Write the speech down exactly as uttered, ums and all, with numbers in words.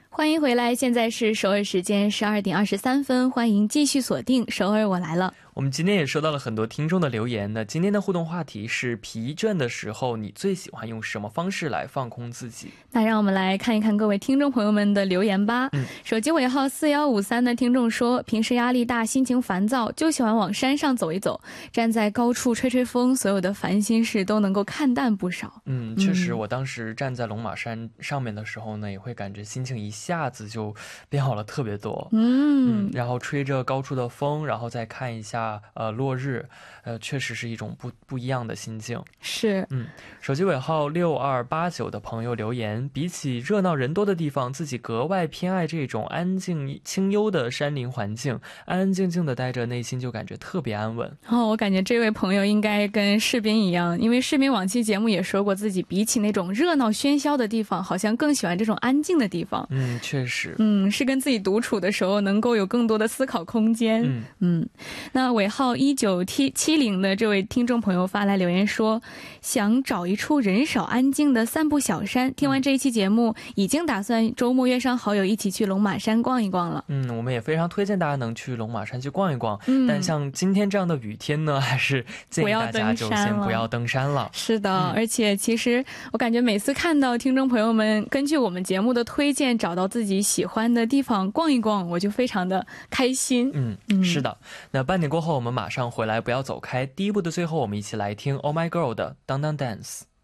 欢迎回来，现在是首尔时间十二点二十三分，欢迎继续锁定首尔我来了。 我们今天也收到了很多听众的留言呢。今天的互动话题是疲倦的时候你最喜欢用什么方式来放空自己。 那让我们来看一看各位听众朋友们的留言吧。嗯、手机尾号四一五三的听众说，平时压力大心情烦躁就喜欢往山上走一走，站在高处吹吹风，所有的烦心事都能够看淡不少。 嗯，确实我当时站在龙马山上面的时候呢，也会感觉心情一下子就变好了特别多。 嗯, 嗯然后吹着高处的风，然后再看一下呃落日，呃确实是一种不不一样的心境。 是。 嗯，手机尾号六二八九的朋友留言，比起热闹人多的地方，自己格外偏爱这种安静清幽的山林环境，安安静静的待着，内心就感觉特别安稳。 哦，我感觉这位朋友应该跟士兵一样，因为士兵往期节目也说过，自己比起那种热闹喧嚣的地方，好像更喜欢这种安静的地方。 嗯，确实。 嗯，是跟自己独处的时候能够有更多的思考空间。嗯嗯，那尾号一九七零的这位听众朋友发来留言说，想找一处人少安静的散步小山，听完这一期节目，已经打算周末约上好友一起去龙马山逛一逛了。 嗯，我们也非常推荐大家能去龙马山去逛一逛。嗯，但像今天这样的雨天呢，还是建议大家就先不要登山了。 是的、嗯、而且其实我感觉每次看到听众朋友们根据我们节目的推荐找到自己喜欢的地方逛一逛，我就非常的开心。 嗯，嗯是的。那半点过后我们马上回来，不要走开。第一部的最后，我们一起来听 Oh My Girl 的 Dang Dang Dance。